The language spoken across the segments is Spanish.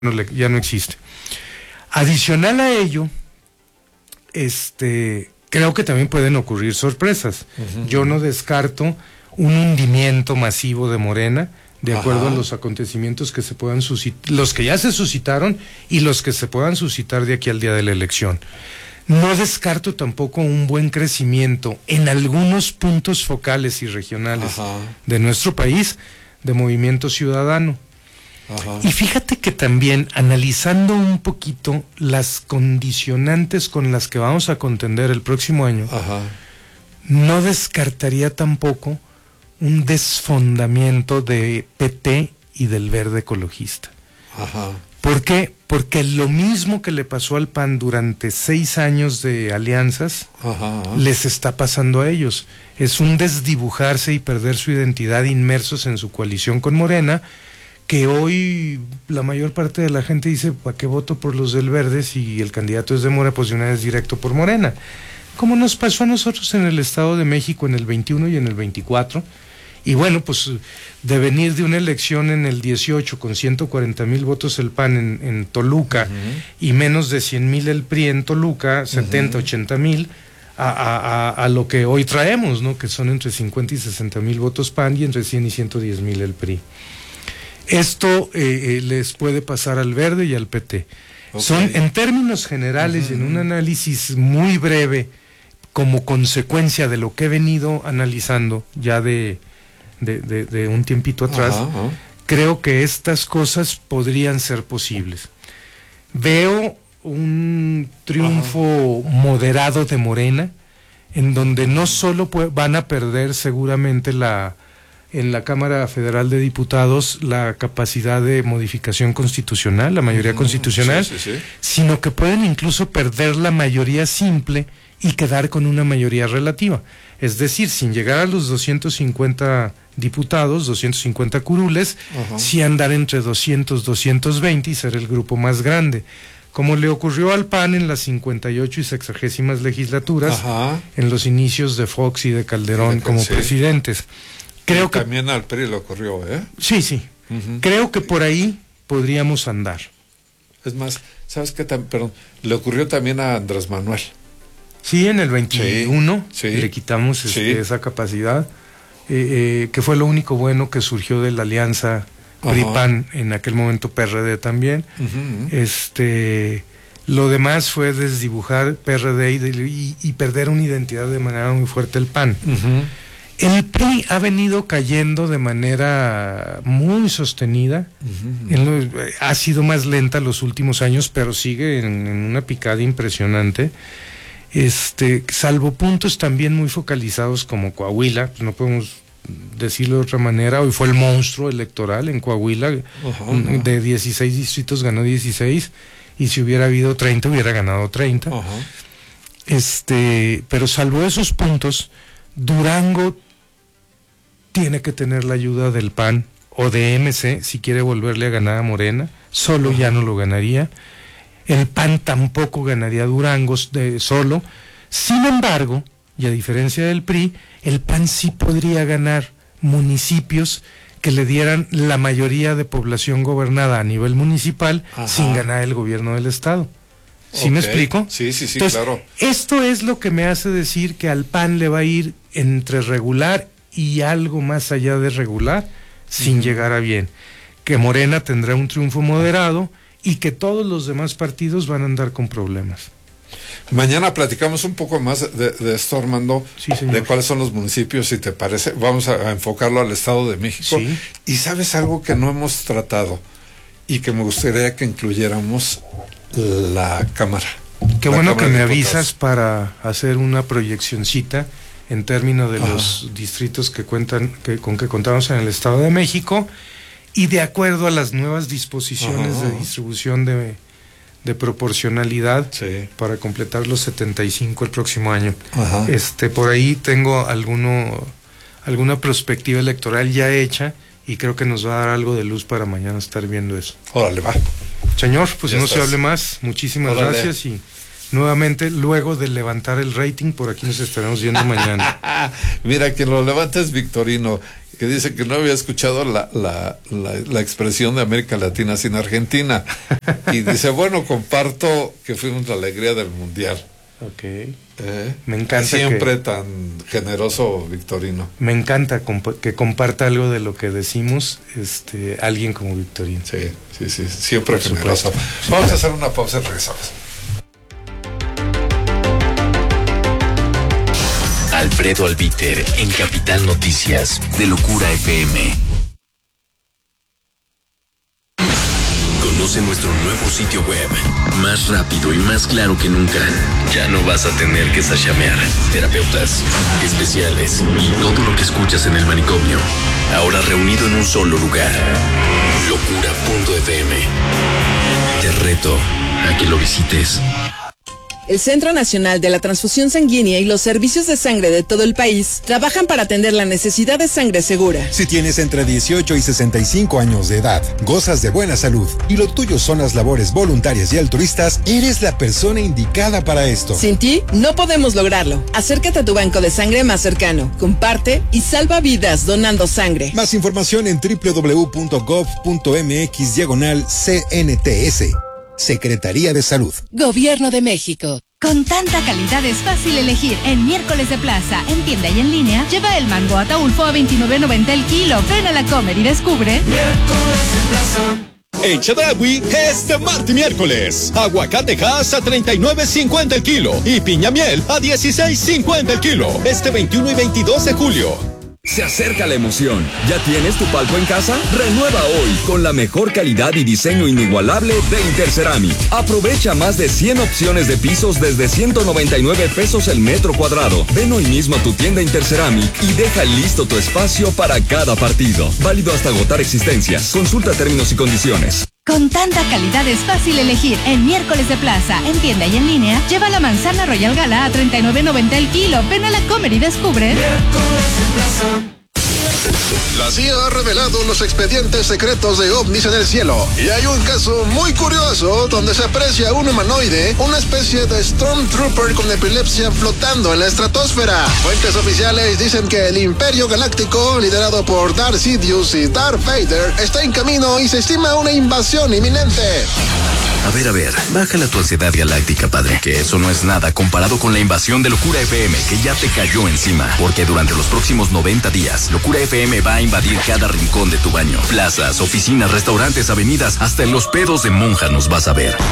ya no existe. Adicional a ello, creo que también pueden ocurrir sorpresas. Yo no descarto un hundimiento masivo de Morena, de acuerdo a los acontecimientos que se puedan suscitar, los que ya se suscitaron y los que se puedan suscitar de aquí al día de la elección. No descarto tampoco un buen crecimiento en algunos puntos focales y regionales de nuestro país de Movimiento Ciudadano. Y fíjate que también, analizando un poquito las condicionantes con las que vamos a contender el próximo año, no descartaría tampoco un desfondamiento de PT y del Verde Ecologista. ¿Por qué? Porque lo mismo que le pasó al PAN durante 6 años de alianzas, les está pasando a ellos. Es un desdibujarse y perder su identidad inmersos en su coalición con Morena, que hoy la mayor parte de la gente dice, ¿para qué voto por los del Verde si el candidato es de Morena? Pues de una vez directo por Morena. Como nos pasó a nosotros en el Estado de México en el 21 y en el 24, y bueno, pues de venir de una elección en el 18 con 140,000 votos el PAN en Toluca y menos de 100,000 el PRI en Toluca, 70, 80,000, a lo que hoy traemos, ¿no? Que son entre 50 y 60,000 votos PAN y entre 100 y 110,000 el PRI. Esto les puede pasar al Verde y al PT. Son, en términos generales y en un análisis muy breve, como consecuencia de lo que he venido analizando ya de un tiempito atrás, creo que estas cosas podrían ser posibles. Veo un triunfo moderado de Morena, en donde no solo van a perder seguramente en la Cámara Federal de Diputados la capacidad de modificación constitucional, la mayoría constitucional, sino que pueden incluso perder la mayoría simple y quedar con una mayoría relativa. Es decir, sin llegar a los 250 diputados, 250 curules, sí andar entre 200, 220 y ser el grupo más grande. Como le ocurrió al PAN en las 58 y 60º legislaturas, en los inicios de Fox y de Calderón como presidentes. Creo que también al PRI le ocurrió, ¿eh? Sí. Creo que por ahí podríamos andar. Es más, ¿sabes qué? Perdón, le ocurrió también a Andrés Manuel. Sí, en el 21 le quitamos esa capacidad, que fue lo único bueno que surgió de la alianza PRI-PAN, en aquel momento PRD también. Lo demás fue desdibujar PRD y perder una identidad de manera muy fuerte el PAN. El PRI ha venido cayendo de manera muy sostenida, ha sido más lenta los últimos años, pero sigue en una picada impresionante, salvo puntos también muy focalizados como Coahuila, pues no podemos decirlo de otra manera. Hoy fue el monstruo electoral en Coahuila, de 16 distritos ganó 16, y si hubiera habido 30 hubiera ganado 30. Pero salvo esos puntos, Durango tiene que tener la ayuda del PAN o de MC si quiere volverle a ganar a Morena. Solo ya no lo ganaría. El PAN tampoco ganaría Durango solo. Sin embargo, y a diferencia del PRI, el PAN sí podría ganar municipios que le dieran la mayoría de población gobernada a nivel municipal sin ganar el gobierno del estado. ¿Sí me explico? Sí, entonces, claro. Esto es lo que me hace decir que al PAN le va a ir entre regular y algo más allá de regular, sin llegar a bien. Que Morena tendrá un triunfo moderado y que todos los demás partidos van a andar con problemas. Mañana platicamos un poco más de esto, Armando, de cuáles son los municipios, si te parece. Vamos a enfocarlo al Estado de México. Y ¿sabes algo que no hemos tratado y que me gustaría que incluyéramos? La Cámara. Qué bueno que me avisas para hacer una proyeccioncita en términos de los distritos con que contamos en el Estado de México, y de acuerdo a las nuevas disposiciones de distribución de proporcionalidad para completar los 75 el próximo año. Por ahí tengo alguna perspectiva electoral ya hecha, y creo que nos va a dar algo de luz para mañana estar viendo eso. Órale, va. Señor, pues no se hable más. Muchísimas gracias, y nuevamente, luego de levantar el rating, por aquí nos estaremos viendo mañana. Mira, quien lo levanta es Victorino. que dice que no había escuchado la expresión de América Latina sin Argentina. Y dice, bueno, comparto que fuimos la alegría del Mundial. Okay. Me encanta siempre tan generoso Victorino. Me encanta que comparta algo de lo que decimos alguien como Victorino. Sí, siempre generoso. Vamos a hacer una pausa y regresamos. Alfredo Albiter en Capital Noticias de Locura FM. Conoce nuestro nuevo sitio web, más rápido y más claro que nunca. Ya no vas a tener que sashamear. Terapeutas, especiales y todo lo que escuchas en el manicomio. Ahora reunido en un solo lugar. Locura.fm. Te reto a que lo visites. El Centro Nacional de la Transfusión Sanguínea y los servicios de sangre de todo el país trabajan para atender la necesidad de sangre segura. Si tienes entre 18 y 65 años de edad, gozas de buena salud y lo tuyo son las labores voluntarias y altruistas, eres la persona indicada para esto. Sin ti, no podemos lograrlo. Acércate a tu banco de sangre más cercano, comparte y salva vidas donando sangre. Más información en www.gov.mx/CNTS. Secretaría de Salud. Gobierno de México. Con tanta calidad es fácil elegir. En Miércoles de Plaza, en tienda y en línea, lleva el mango Ataulfo a $29.90 el kilo. Ven a la Comer y descubre. Miércoles de Plaza. En Chedraui, este martes y miércoles, aguacate Hass a $39.50 el kilo y piña miel a $16.50 el kilo. Este 21 y 22 de julio. Se acerca la emoción. ¿Ya tienes tu palco en casa? Renueva hoy con la mejor calidad y diseño inigualable de Interceramic. Aprovecha más de 100 opciones de pisos desde $199 el metro cuadrado. Ven hoy mismo a tu tienda Interceramic y deja listo tu espacio para cada partido. Válido hasta agotar existencias. Consulta términos y condiciones. Con tanta calidad es fácil elegir. En Miércoles de Plaza, en tienda y en línea, lleva la manzana Royal Gala a $39.90 el kilo. Ven a la Comer y descubre. Miércoles de Plaza. La CIA ha revelado los expedientes secretos de ovnis en el cielo. Y hay un caso muy curioso donde se aprecia un humanoide, una especie de Stormtrooper con epilepsia flotando en la estratosfera. Fuentes oficiales dicen que el Imperio Galáctico, liderado por Darth Sidious y Darth Vader, está en camino y se estima una invasión inminente. A ver, bájala tu ansiedad galáctica, padre, que eso no es nada comparado con la invasión de Locura FM que ya te cayó encima, porque durante los próximos 90 días, Locura FM va a invadir cada rincón de tu baño, plazas, oficinas, restaurantes, avenidas, hasta en los pedos de monja nos vas a ver.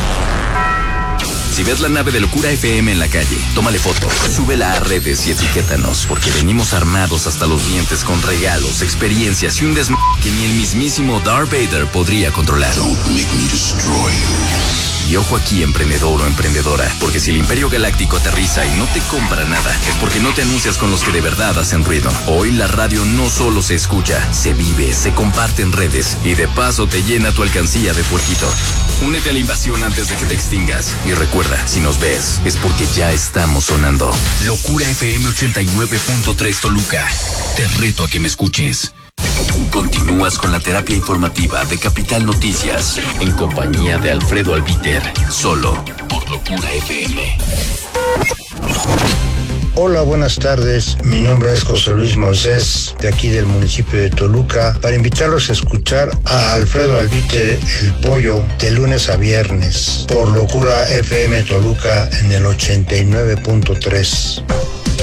Si ves la nave de Locura FM en la calle, tómale foto, súbela a redes y etiquétanos, porque venimos armados hasta los dientes con regalos, experiencias y un desmadre que ni el mismísimo Darth Vader podría controlar. Don't make me destroy you. Y ojo aquí, emprendedor o emprendedora, porque si el Imperio Galáctico aterriza y no te compra nada, es porque no te anuncias con los que de verdad hacen ruido. Hoy la radio no solo se escucha, se vive, se comparte en redes y de paso te llena tu alcancía de puerquito. Únete a la invasión antes de que te extingas. Y recuerda, si nos ves, es porque ya estamos sonando. Locura FM 89.3 Toluca. Te reto a que me escuches. Continúas con la terapia informativa de Capital Noticias en compañía de Alfredo Albiter, solo por Locura FM. Hola, buenas tardes. Mi nombre es José Luis Moisés, de aquí del municipio de Toluca, para invitarlos a escuchar a Alfredo Albiter, el Pollo, de lunes a viernes, por Locura FM Toluca en el 89.3.